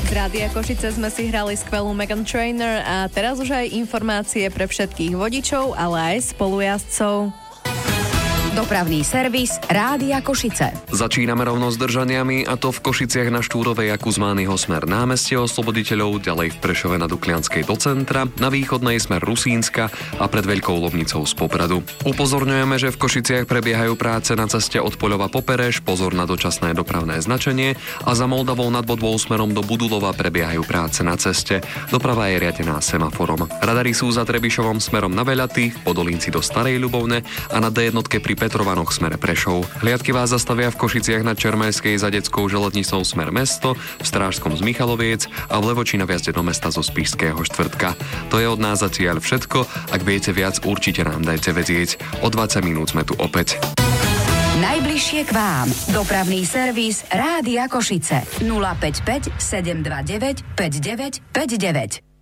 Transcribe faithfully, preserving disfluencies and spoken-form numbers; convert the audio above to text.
Z Rádia Košice sme si hrali skvelú Meghan Trainor a teraz už aj informácie pre všetkých vodičov, ale aj spolujazdcov. Dopravný servis Rádia Košice. Začíname rovno s držaniami, a to v Košiciach na Štúrovej a Kuzmányho smer námestie Osloboditeľov, ďalej v Prešove na Duklianskej do centra, na východnej smer Rusínska a pred Veľkou Lomnicou z Popradu. Upozorňujeme, že v Košiciach prebiehajú práce na ceste od Poľova po Pereš, pozor na dočasné dopravné značenie, a za Moldavou nad Bodvou smerom do Budulova prebiehajú práce na ceste. Doprava je riadená semaforom. Radary sú za Trebišovom smerom na Veľaty, v Podolínci do Starej Ľubovne a na dé jednotke pri Petrovanoch smere Prešov. Hliadky vás zastavia v Košiciach na Čermajskej za Detskou železnicou smer mesto, v Strážskom z Michaloviec a v Levoči na vjazde do mesta zo Spišského štvrtka. To je od nás zatiaľ všetko. Ak viete viac, určite nám dajte vedieť. O dvadsať minút sme tu opäť. Najbližšie k vám. Dopravný servis Rádia Košice. nula päť päť sedem dva deväť päť deväť päť deväť.